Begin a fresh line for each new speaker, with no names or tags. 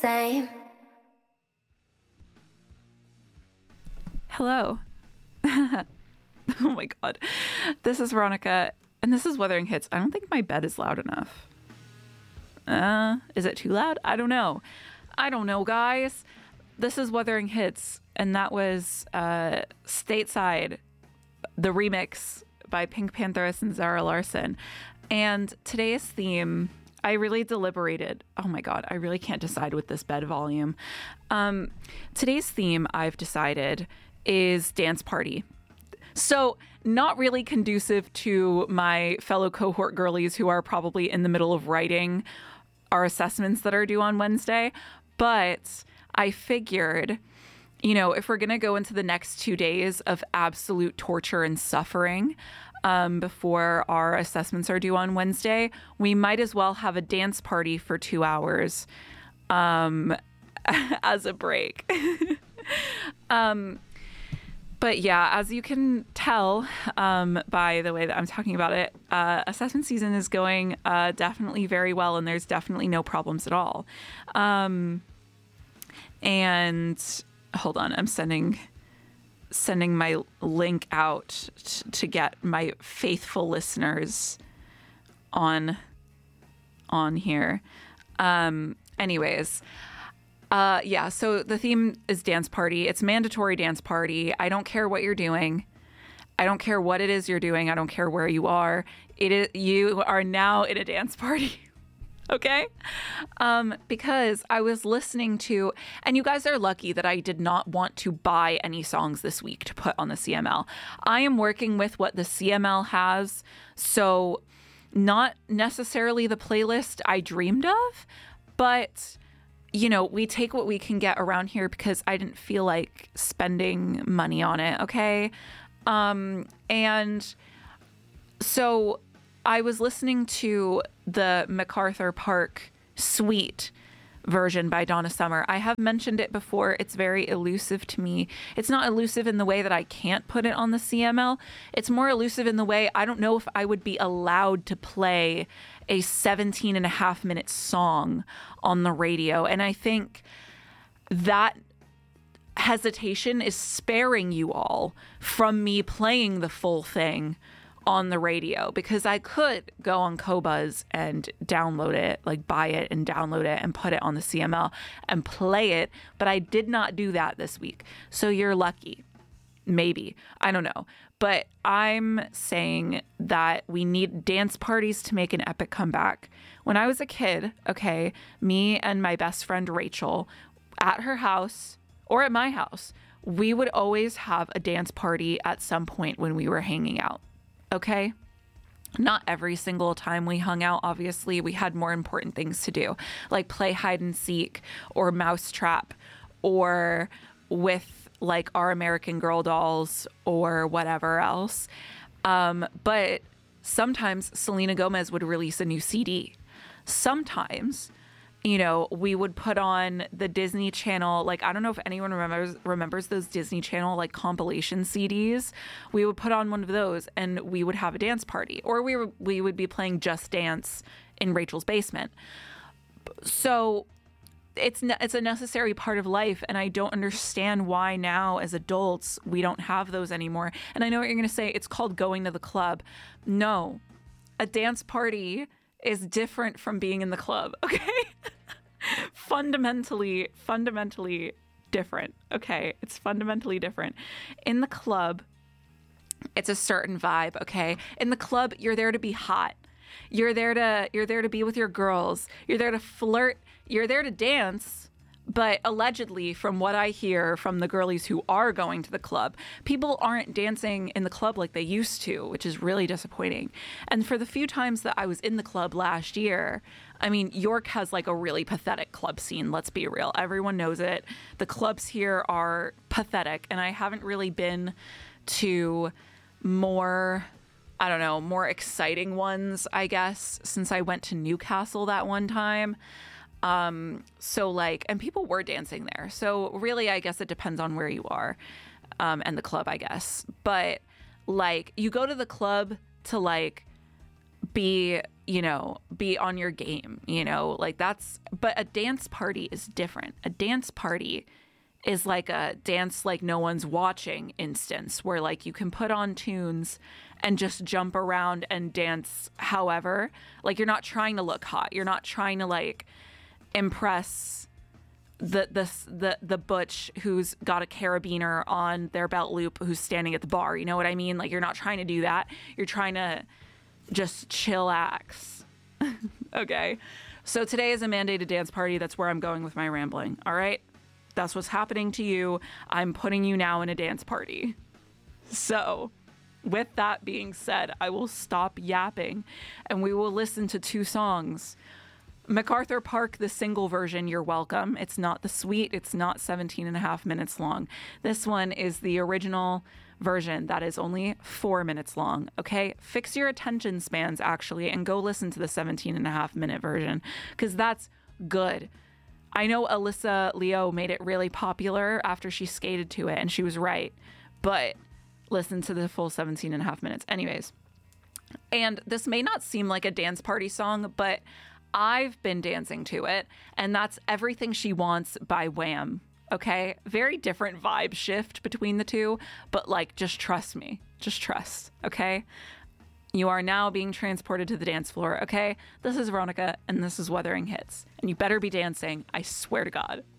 Same.
Hello. Oh my God. This is Veronica, and this is Wuthering Hits. I don't think my bed is loud enough. Is it too loud? I don't know. Guys. This is Wuthering Hits, and that was Stateside, the remix by Pink Panthers and Zara Larsson. And today's theme, I really deliberated. Oh my God, I really can't decide with this bed volume. Today's theme, I've decided, is dance party. So not really conducive to my fellow cohort girlies who are probably in the middle of writing our assessments that are due on Wednesday. But I figured, if we're going to go into the next 2 days of absolute torture and suffering before our assessments are due on Wednesday, we might as well have a dance party for 2 hours as a break. But yeah, as you can tell by the way that I'm talking about it, assessment season is going definitely very well, and there's definitely no problems at all. And hold on, I'm sending my link out to get my faithful listeners on here. Anyways. Yeah, so the theme is dance party. It's mandatory dance party. I don't care what you're doing. I don't care what it is you're doing. I don't care where you are. You are now in a dance party. Okay? Because I was listening to, and you guys are lucky that I did not want to buy any songs this week to put on the CML. I am working with what the CML has, so not necessarily the playlist I dreamed of, but we take what we can get around here because I didn't feel like spending money on it, okay? And so I was listening to the MacArthur Park Suite version by Donna Summer. I have mentioned it before. It's very elusive to me. It's not elusive in the way that I can't put it on the CML. It's more elusive in the way I don't know if I would be allowed to play a 17.5-minute song on the radio. And I think that hesitation is sparing you all from me playing the full thing on the radio, because I could go on Qobuz and download it, like buy it and download it and put it on the CML and play it. But I did not do that this week. So you're lucky. Maybe. I don't know. But I'm saying that we need dance parties to make an epic comeback. When I was a kid, okay, me and my best friend Rachel, at her house or at my house, we would always have a dance party at some point when we were hanging out. Okay? Not every single time we hung out, obviously. We had more important things to do, like play hide and seek or mousetrap, or with like our American Girl dolls or whatever else. But sometimes Selena Gomez would release a new CD. Sometimes, we would put on the Disney Channel. Like, I don't know if anyone remembers those Disney Channel like compilation CDs. We would put on one of those and we would have a dance party, or we would be playing Just Dance in Rachel's basement. So it's a necessary part of life, and I don't understand why now as adults we don't have those anymore. And I know what you're going to say. It's called going to the club. No, a dance party is different from being in the club, okay? fundamentally different, okay? It's fundamentally different. In the club, it's a certain vibe, okay? In the club, you're there to be hot. You're there to be with your girls. You're there to flirt. You're there to dance. But allegedly, from what I hear from the girlies who are going to the club, people aren't dancing in the club like they used to, which is really disappointing. And for the few times that I was in the club last year, I mean, York has like a really pathetic club scene. Let's be real. Everyone knows it. The clubs here are pathetic. And I haven't really been to more exciting ones, I guess, since I went to Newcastle that one time. And people were dancing there. So really, I guess it depends on where you are, and the club, I guess. But like, you go to the club to like be on your game, like but a dance party is different. A dance party is like a dance like no one's watching instance where like you can put on tunes and just jump around and dance however. Like you're not trying to look hot. You're not trying to like impress the butch who's got a carabiner on their belt loop who's standing at the bar. You know what I mean? Like you're not trying to do that. You're trying to just chillax. Okay. So today is a mandated dance party. That's where I'm going with my rambling. All right. That's what's happening to you. I'm putting you now in a dance party. So with that being said, I will stop yapping and we will listen to 2 songs. MacArthur Park, the single version, you're welcome. It's not the suite. It's not 17 and a half minutes long. This one is the original version that is only 4 minutes long. Okay, fix your attention spans actually and go listen to the 17 and a half minute version because that's good. I know Alyssa Leo made it really popular after she skated to it, and she was right. But listen to the full 17 and a half minutes. Anyways, and this may not seem like a dance party song, but I've been dancing to it, and that's Everything She Wants by Wham. Okay? Very different vibe shift between the two, but like, just trust me. Just trust. Okay? You are now being transported to the dance floor, okay? This is Veronica, and this is Wuthering Hits. And you better be dancing, I swear to God.